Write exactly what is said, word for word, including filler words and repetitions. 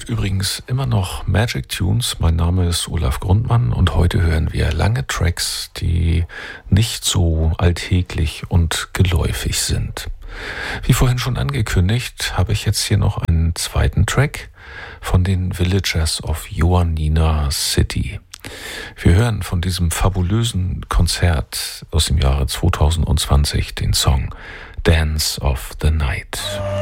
übrigens immer noch Magic Tunes. Mein Name ist Olaf Grundmann und heute hören wir lange Tracks, die nicht so alltäglich und geläufig sind. Wie vorhin schon angekündigt, habe ich jetzt hier noch einen zweiten Track von den Villagers of Ioannina City. Wir hören von diesem fabulösen Konzert aus dem Jahre zwanzig zwanzig den Song Dance of the Night.